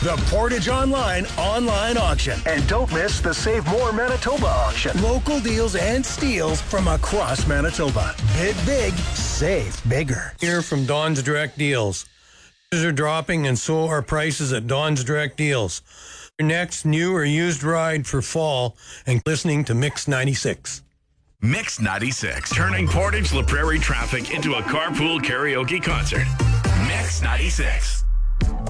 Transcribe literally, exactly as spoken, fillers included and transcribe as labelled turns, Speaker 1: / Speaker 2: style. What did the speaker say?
Speaker 1: The Portage Online online auction. And don't miss the Save More Manitoba auction. Local deals and steals from across Manitoba. Bid big, save bigger.
Speaker 2: Here from Don's Direct Deals. Prices are dropping and so are prices at Don's Direct Deals. Your next new or used ride for fall and listening to Mix ninety-six.
Speaker 3: Mix ninety-six, turning Portage La Prairie traffic into a carpool karaoke concert. Mix ninety-six.